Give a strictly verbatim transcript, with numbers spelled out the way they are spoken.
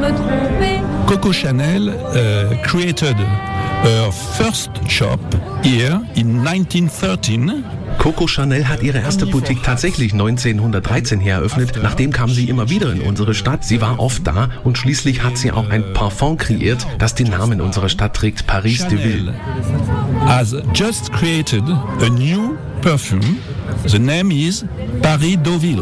me tromper. Coco Chanel uh, created her first shop here in nineteen thirteen. Coco Chanel hat ihre erste Boutique tatsächlich neunzehnhundertdreizehn hier eröffnet. Nachdem kam sie immer wieder in unsere Stadt. Sie war oft da und schließlich hat sie auch ein Parfum kreiert, das den Namen unserer Stadt trägt, Paris de Ville. Has just created a new perfume. The name is Paris Deauville.